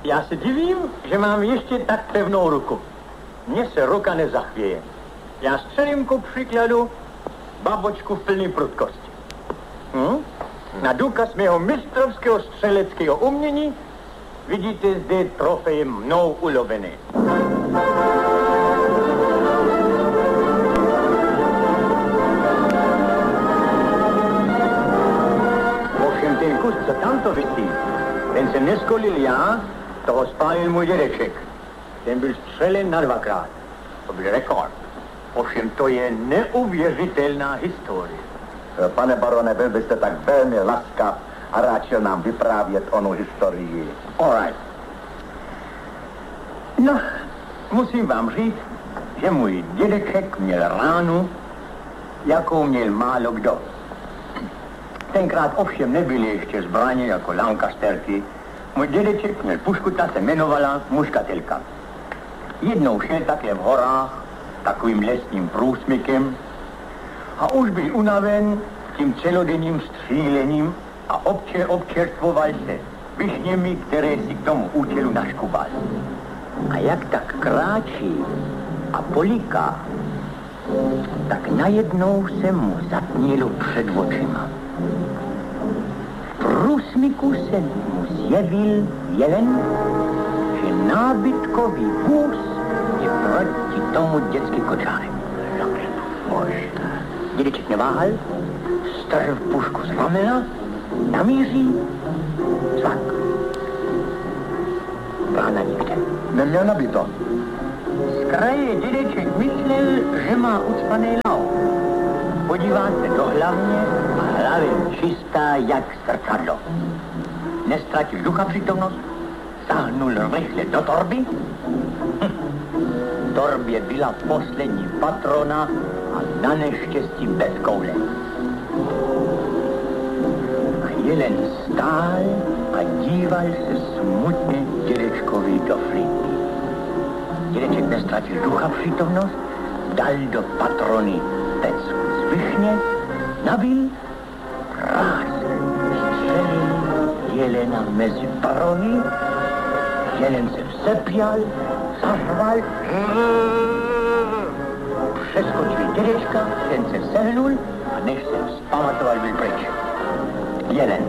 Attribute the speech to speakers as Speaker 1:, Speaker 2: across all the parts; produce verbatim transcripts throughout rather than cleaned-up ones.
Speaker 1: Já se divím, že mám ještě tak pevnou ruku. Mně se ruka nezachvěje. Já střelím ku příkladu babočku v plný prudkosti. Hm? Na důkaz mého mistrovského střeleckého umění vidíte zde trofej mnou ulovený. Ovšem ten kus, co tamto visí, ten se neskolil já, toho spálil můj dědeček. Ten byl střelen na dvakrát. To byl rekord. Ovšem to je neuvěřitelná historie.
Speaker 2: Pane barone, byl byste tak velmi laskav a ráčil nám vyprávět onu historii.
Speaker 1: All right. No, musím vám říct, že můj dědeček měl ránu, jakou měl málo kdo. Tenkrát ovšem nebyly ještě zbraně jako Lancasterky. Můj dědeček měl pušku, ta se jmenovala muškatelka. Jednou šel také v horách takovým lesním průsmykem a už byl unaven tím celodenním střílením a obče občerstvoval se višněmi, které si k tomu účelu naškubal. A jak tak kráčí a poliká, tak najednou se mu zatmělo před očima. V průsmyku se mu zjevil jelen, že nábytkový vůz je proti tomu dětský kočárem. Bože. Dědeček neváhal, strhl pušku z ramena, namíří, cvak. Brána nikde.
Speaker 2: Neměl nabito.
Speaker 1: Z kraje dědeček myslel, že má ucpaný lau. Podívá se do hlavně a hlavě čistá jak zrcadlo. Nestratil ducha přítomnost, sáhnul rychle do torby. Hm. V torbě byla poslední patrona a na neštěstí bez koule. A jelen stál a díval se smutně dědečkovi do flíky. Dědeček nestratil ducha přítomnost, dal do patrony pecku z višně, nabil, prásk, střelil jelena mezi parony, jelen se vzepěl, zařval, přeskočil dědečka, ten se sehnul a než se vzpamatoval, byl pryč. Jelen.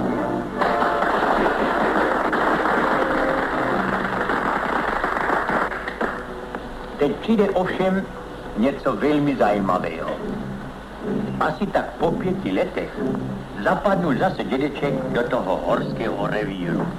Speaker 1: Teď přijde ovšem něco velmi zajímavého. Asi tak po pěti letech zapadnul zase dědeček do toho horského revíru.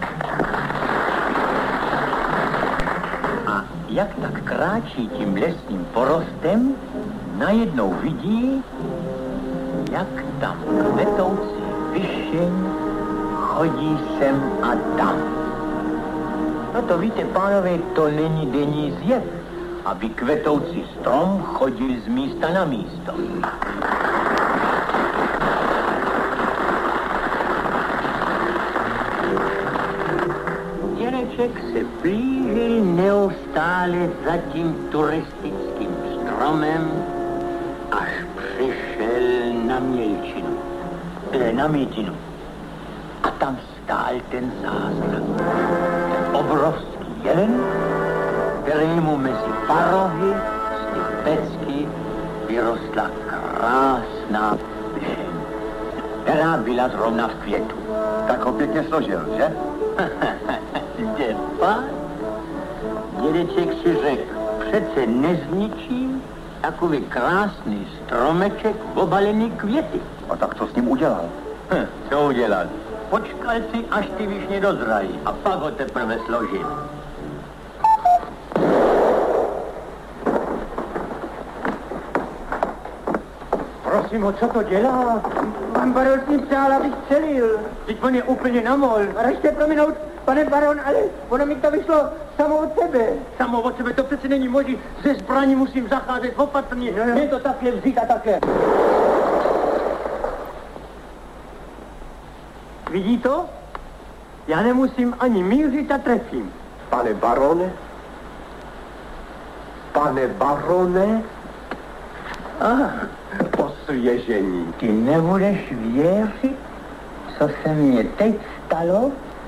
Speaker 1: A jak tak kráčí tím lesním porostem, najednou vidí, jak tam kvetoucí višeň chodí sem a tam. No to víte, pánové, to není denní zjev, aby kvetoucí strom chodil z místa na místo. Dědeček se blížil neustále za tím turistickým stromem, až přišel na mělčinu, eh, na mítinu. A tam stál ten zázrak. Ten obrovský jelen, kterému mezi parohy z ty pecky vyrostla krásná višeň, která byla zrovna v květu.
Speaker 2: Tak ho pěkně složil, že?
Speaker 1: Děpa? Dědeček si řekl, přece nezničím takový krásný stromeček obalený květy.
Speaker 2: A tak co s ním udělal?
Speaker 1: Hm, co udělal? Počkal si, až ty višně dozrají a pak ho teprve složil. Prosím ho, co to dělá?
Speaker 3: Pan baron mi přál, abych střelil.
Speaker 1: Teď on je úplně namol.
Speaker 3: Ražte prominout, pane baron, ale ono mi to vyšlo samo od sebe.
Speaker 1: Samo od sebe, to přece není možné. Ze zbraní musím zacházet opatrně.
Speaker 3: No, no.
Speaker 1: Mě to také vzít a také. Vidí to? Já nemusím ani mířit a trefím.
Speaker 2: Pane barone? Pane barone?
Speaker 1: Aha.
Speaker 2: Osvěžení.
Speaker 1: Ty nebudeš věřit, co se mně teď stalo?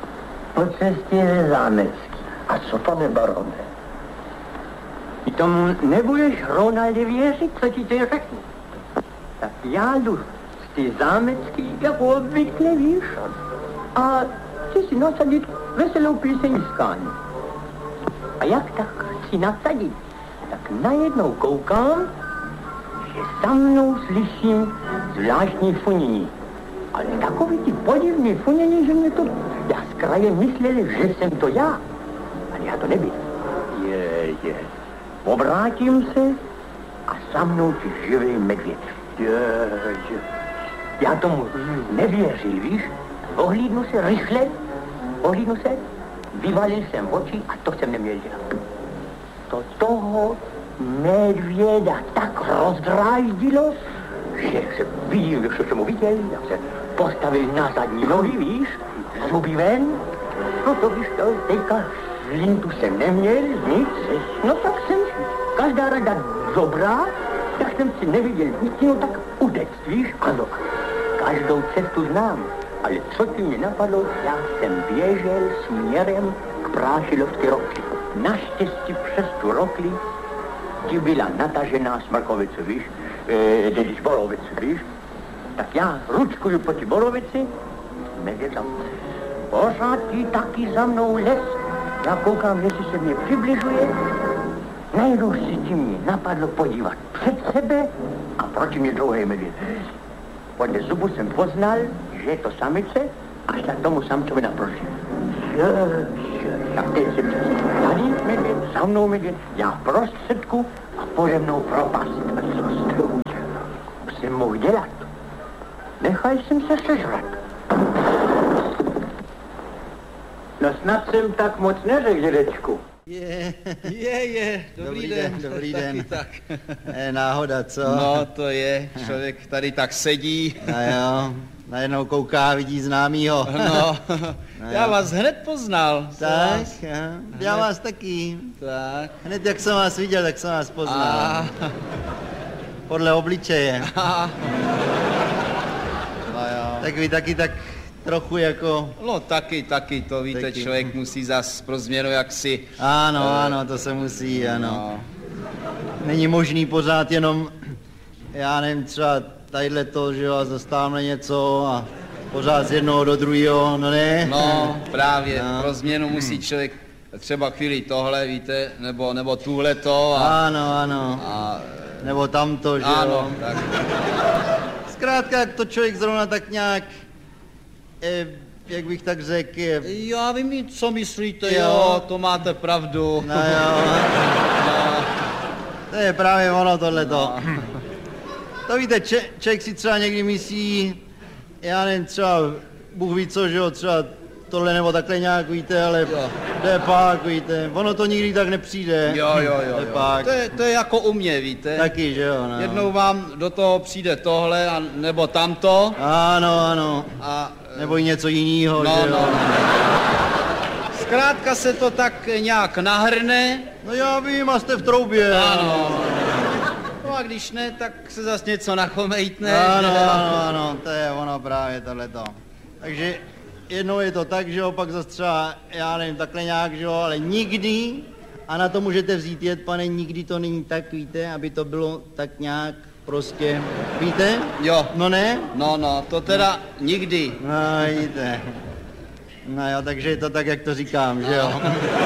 Speaker 1: po cestě ze Zámecký.
Speaker 2: A co, pane barone?
Speaker 1: Ty tomu nebudeš, Ronalde, věřit, co ti to řeknu. Tak já jdu z ty Zámecký, jako obvykle, víš, a chci si nasadit veselou píseňskání. A jak tak chci nasadit, tak najednou koukám, že za mnou slyším zvláštní funění. Ale takový ty podivný funění, že mě to... Já z kraje myslel, že jsem to já. Ale já to nebyl. Je, je. Obrátím se a za mnou ti živý medvěd. Je, je. Já tomu nevěřil, víš? Ohlídnu se rychle, ohlídnu se, vyvalil jsem oči a to jsem neměl dělat. To toho medvěda tak rozdráždilo, že se vidím, že jsem ho viděl, jak se postavil na zadní nohy, víš, zuby ven. No to víš to, teďka lintu jsem neměl, nic, no tak jsem každá rada dobrá, tak jsem si neviděl nic, no tak utect, víš, ano, každou cestu znám, ale co ti mě napadlo, já jsem běžel směrem k Prášilovské rokli. Naštěstí přes tu rokli ti byla natažená smrkovice, víš, e, když borovice, víš, tak já ručkuju po ti borovici, medvěd tam. Pořád ti taky za mnou les. Já koukám, jestli se mě přibližuje. Najednou si ti mě napadlo podívat před sebe a proti mě druhý medvěd. Podle zubu jsem poznal, že je to samice a šla tomu samcovi naproti. Tak teď jsem tady medvěd, za mnou medvěd, já v prostředku a pode mnou propast. A co jste udělal? Jsem mohl dělat. Nechal jsem se sežrat. No snad jsem tak moc neřekl, dědečku.
Speaker 4: Je,
Speaker 5: Je, je, dobrý,
Speaker 4: dobrý
Speaker 5: den.
Speaker 4: den, dobrý
Speaker 5: Taky
Speaker 4: den.
Speaker 5: tak.
Speaker 4: Je náhoda, co?
Speaker 5: No, to je, člověk tady tak sedí.
Speaker 4: A jo, najednou kouká, vidí známýho.
Speaker 5: No, já
Speaker 4: jo.
Speaker 5: vás hned poznal.
Speaker 4: Tak, jo. Já vás taky.
Speaker 5: Tak.
Speaker 4: Hned jak jsem vás viděl, tak jsem vás poznal.
Speaker 5: A,
Speaker 4: Podle obličeje.
Speaker 5: a, no jo.
Speaker 4: Tak vy taky tak trochu jako...
Speaker 5: No taky, taky, to víte,
Speaker 4: Taky.
Speaker 5: člověk musí zas pro změnu jaksi...
Speaker 4: Ano,
Speaker 5: Eh,
Speaker 4: ano, to se musí, ano.
Speaker 5: No,
Speaker 4: Není možný pořád jenom, já nevím, třeba tadyhle to, že jo, a zastáváme něco a pořád z jednoho do druhého, no ne?
Speaker 5: no právě,
Speaker 4: No.
Speaker 5: pro změnu musí člověk třeba chvíli tohle, víte, nebo, nebo tuhleto a...
Speaker 4: Ano, ano.
Speaker 5: a
Speaker 4: Nebo tamto, že jo.
Speaker 5: ano, tak,
Speaker 4: Zkrátka, jak to člověk zrovna tak nějak, eh, jak bych tak řekl, eh,
Speaker 5: já vím, co myslíte,
Speaker 4: Jo.
Speaker 5: jo, to máte pravdu.
Speaker 4: no jo. To je právě ono tohleto. To víte, če, člověk si třeba někdy myslí, já nevím, třeba Bůh ví co, že jo, třeba tohle nebo takhle nějak, víte, ale
Speaker 5: Jo.
Speaker 4: to je pak, víte, ono to nikdy tak nepřijde.
Speaker 5: Jo, jo, jo,
Speaker 4: To je
Speaker 5: jo.
Speaker 4: pak.
Speaker 5: To, je, to je jako u mě, víte.
Speaker 4: Taky, že jo, no.
Speaker 5: Jednou vám do toho přijde tohle, a, nebo tamto,
Speaker 4: Ano, ano.
Speaker 5: a...
Speaker 4: Nebo i něco jiného,
Speaker 5: No,
Speaker 4: že
Speaker 5: no,
Speaker 4: jo.
Speaker 5: no. Zkrátka se to tak nějak nahrne,
Speaker 4: No já vím, a jste v troubě.
Speaker 5: ano. No a když ne, tak se zas něco nachomejtne.
Speaker 4: Ano,
Speaker 5: že?
Speaker 4: ano, ano, to je ono právě tohleto. Takže jednou je to tak, že jo, pak zase třeba, já nevím, takhle nějak, že jo, ale nikdy, a na to můžete vzít jet, pane, nikdy to není tak, víte, aby to bylo tak nějak prostě, víte?
Speaker 5: Jo.
Speaker 4: No ne?
Speaker 5: No, no, to teda nikdy.
Speaker 4: No, víte. No jo, takže je to tak, jak to říkám, že jo.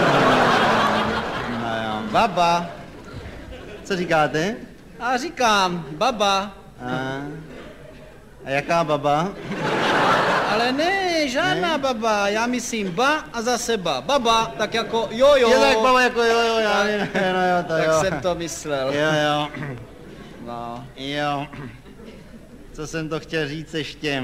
Speaker 4: No jo. Baba. Co říkáte?
Speaker 5: A říkám, baba,
Speaker 4: A, a jaká baba?
Speaker 5: ale ne, žádná baba, já myslím ba a zase ba. Baba, tak jako jo, jo.
Speaker 4: Je tak baba jako jo, jo, já vím, no jo, to
Speaker 5: Tak
Speaker 4: jo.
Speaker 5: jsem to myslel.
Speaker 4: Jo, jo.
Speaker 5: No.
Speaker 4: Jo. Co jsem to chtěl říct ještě?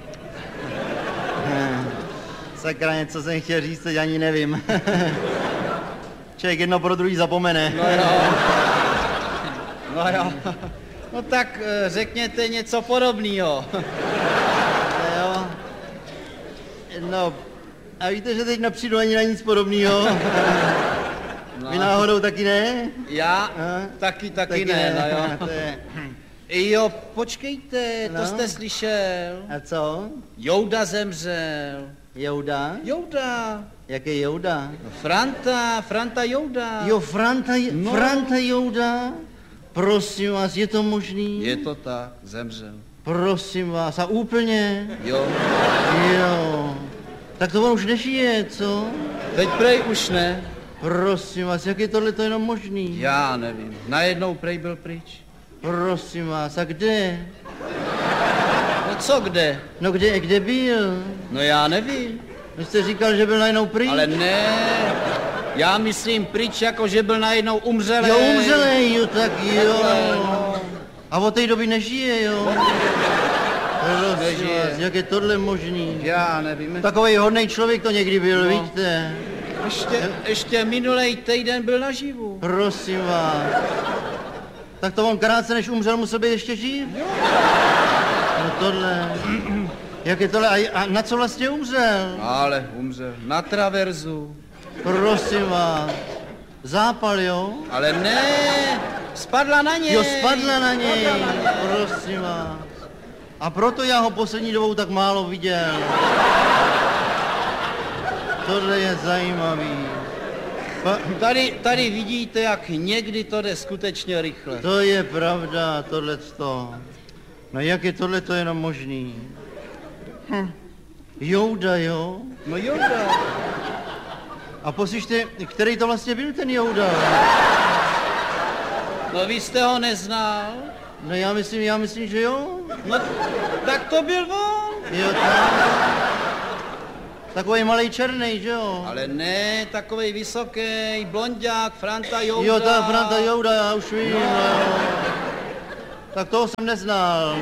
Speaker 4: Sakra, něco jsem chtěl říct, teď ani nevím. Člověk jedno pro druhý zapomene.
Speaker 5: No jo. No jo. No tak eh, řekněte něco podobného.
Speaker 4: Jo. No, a víte, že teď nepřijdu ani na nic podobného? Vy náhodou taky ne?
Speaker 5: Já
Speaker 4: A?
Speaker 5: taky, taky ne, no jo.
Speaker 4: To je...
Speaker 5: Jo, počkejte, to
Speaker 4: No.
Speaker 5: jste slyšel.
Speaker 4: A co?
Speaker 5: Jouda zemřel.
Speaker 4: Jouda?
Speaker 5: Jouda.
Speaker 4: Jaký Jouda?
Speaker 5: No, Franta, Franta Jouda.
Speaker 4: Jo, Franta,
Speaker 5: No.
Speaker 4: Franta Jouda? Prosím vás, je to možný?
Speaker 5: Je to tak, zemřel.
Speaker 4: Prosím vás, a úplně?
Speaker 5: Jo.
Speaker 4: Jo. Tak to on už nežije, co?
Speaker 5: Teď prej už ne.
Speaker 4: Prosím vás, jak je tohle to jenom možný?
Speaker 5: Já nevím. Najednou prej byl pryč.
Speaker 4: Prosím vás, a kde?
Speaker 5: No co kde?
Speaker 4: No kde, kde byl?
Speaker 5: No já nevím.
Speaker 4: Vy jste říkal, že byl najednou pryč?
Speaker 5: Ale ne. Já myslím pryč, jako že byl najednou umřelý.
Speaker 4: Jo, umřelej, jo, tak jo.
Speaker 5: Takhle, no.
Speaker 4: A od té doby nežije, jo? Prosím
Speaker 5: Nežije.
Speaker 4: vás, jak je tohle možný?
Speaker 5: Já nevím.
Speaker 4: Takovej hodnej člověk to někdy byl,
Speaker 5: No.
Speaker 4: víte?
Speaker 5: Ještě, ještě minulej týden byl naživu.
Speaker 4: Prosím vás. Tak to on krátce než umřel, musel být ještě živ?
Speaker 5: Jo.
Speaker 4: No tohle. Jak je tohle? A, a na co vlastně umřel?
Speaker 5: Ale umřel. Na traverzu.
Speaker 4: Prosím vás. Zápal, jo?
Speaker 5: Ale ne. Spadla na něj.
Speaker 4: Jo, spadla na něj. Prosím vás. A proto já ho poslední dobou tak málo viděl. Tohle je zajímavý. Pa,
Speaker 5: Tady, tady vidíte, jak někdy to jde skutečně rychle.
Speaker 4: to je pravda, tohleto. No jak je tohleto jenom možný? Hm. Jouda, jo?
Speaker 5: No Jouda.
Speaker 4: A poslyšte, který to vlastně byl ten Jouda?
Speaker 5: No vy jste ho neznal?
Speaker 4: No já myslím, já myslím, že jo.
Speaker 5: No tak to byl on.
Speaker 4: Jo, tak. Takový malej černej, že jo?
Speaker 5: Ale ne, takovej vysoký, blonďák, Franta Jouda.
Speaker 4: Jo, ta Franta Jouda, já už vím, no. jo. Tak toho jsem neznal.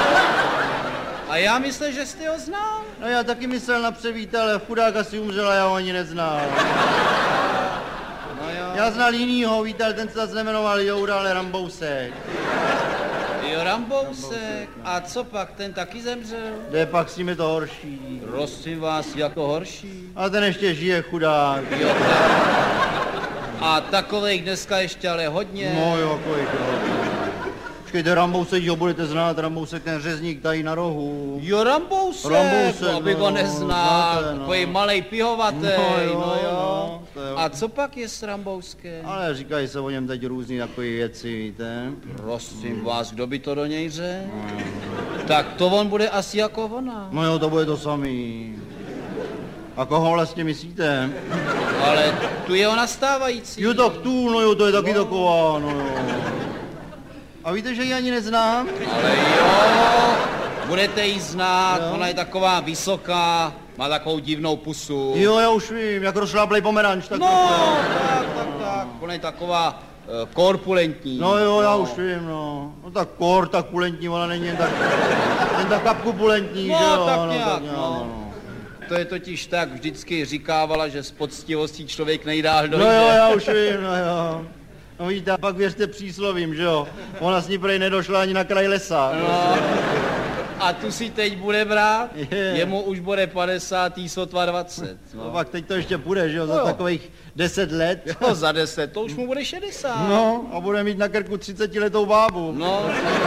Speaker 5: A já myslím, že jste ho znal.
Speaker 4: No já taky myslel na Převíta, ale chudák asi umřel a já ho ani neznal.
Speaker 5: No jo.
Speaker 4: Já znal jinýho, víte, ale ten se zase nemenoval Jouda, ale Rambousek.
Speaker 5: Jo, Rambousek. A co pak, ten taky zemřel?
Speaker 4: Kde pak s ním je to horší.
Speaker 5: Prosím vás, jako horší.
Speaker 4: A ten ještě žije, chudák.
Speaker 5: Jo, tak. A takovej dneska ještě ale hodně.
Speaker 4: No jo, kolik jo. Počkejte, Rambousek, jo, budete znát, Rambousek, ten řezník tady na rohu.
Speaker 5: Jo, Rambousek,
Speaker 4: Rambousek,
Speaker 5: aby
Speaker 4: no,
Speaker 5: ho neznal,
Speaker 4: znáte, no.
Speaker 5: takový malej pihovatý,
Speaker 4: No jo,
Speaker 5: no jo.
Speaker 4: no, to jo.
Speaker 5: A co pak je s Rambouskem?
Speaker 4: Ale říkají se o něm teď různý takové věci, víte.
Speaker 5: Prosím vás, kdo by to do něj řekl? Tak to on bude asi jako ona.
Speaker 4: No jo, to bude to samý. A koho vlastně myslíte?
Speaker 5: Ale tu je ona stávající.
Speaker 4: Jo, tak tu, no jo, to je taky taková, no jo. A víte, že ji ani neznám?
Speaker 5: Ale jo, budete ji znát,
Speaker 4: Jo.
Speaker 5: ona je taková vysoká, má takovou divnou pusu.
Speaker 4: Jo, já už vím, jak rozšláplej pomeranč, tak
Speaker 5: No,
Speaker 4: takhle.
Speaker 5: tak, tak, tak, ona je taková uh, korpulentní.
Speaker 4: No jo, já už vím, no. No tak kor, tak pulentní, ona není jen tak, jen tak kapku pulentní,
Speaker 5: No,
Speaker 4: že jo?
Speaker 5: tak
Speaker 4: no,
Speaker 5: nějak,
Speaker 4: tak nějak,
Speaker 5: no.
Speaker 4: no.
Speaker 5: To je totiž tak, vždycky říkávala, že s poctivostí člověk nejdál dojde.
Speaker 4: No jo, já už vím, no jo. No víte, a pak věřte příslovím, že jo? Ona s ní prej nedošla ani na kraj lesa.
Speaker 5: No. A tu si teď bude brát,
Speaker 4: Je.
Speaker 5: jemu už bude padesát, jí sotva dvacet.
Speaker 4: No
Speaker 5: No.
Speaker 4: pak teď to ještě půjde, že jo,
Speaker 5: No
Speaker 4: za
Speaker 5: jo.
Speaker 4: takových deset let.
Speaker 5: No, za deset, to už mu bude šedesát.
Speaker 4: No, a bude mít na krku třicetiletou bábu.
Speaker 5: No,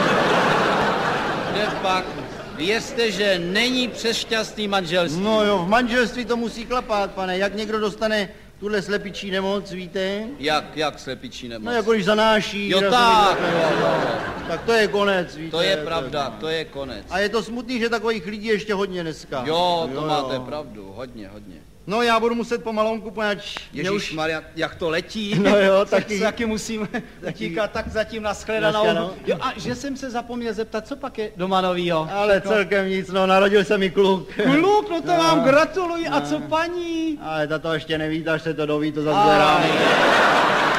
Speaker 5: kde pak? Věřte, že není přes šťastný manželství.
Speaker 4: No jo, v manželství to musí klapat, pane. Jak někdo dostane tuhle slepičí nemoc, víte?
Speaker 5: Jak, jak slepičí nemoc?
Speaker 4: No jako když zanáší.
Speaker 5: Jo,
Speaker 4: výrazem
Speaker 5: tak,
Speaker 4: takhle,
Speaker 5: jo, jo.
Speaker 4: Tak to je konec, víte.
Speaker 5: To je pravda, to je konec.
Speaker 4: A je to smutný, že takových lidí je ještě hodně dneska.
Speaker 5: Jo, to máte pravdu, hodně, hodně.
Speaker 4: No já budu muset pomalonku, poněvadž mě už...
Speaker 5: Ježišmarja, jak to letí.
Speaker 4: No jo,
Speaker 5: Tak
Speaker 4: taky.
Speaker 5: se taky musím utíkat, tak zatím nashledanou.
Speaker 4: Nashledanou.
Speaker 5: Jo, a že jsem se zapomněl zeptat, co pak je doma novýho?
Speaker 4: Ale celkem nic, no, narodil se mi kluk.
Speaker 5: Kluk, no to
Speaker 4: No.
Speaker 5: vám gratuluji, a co paní?
Speaker 4: Ale tato ještě neví, až se to doví, to zase
Speaker 5: A-
Speaker 4: bude ráno.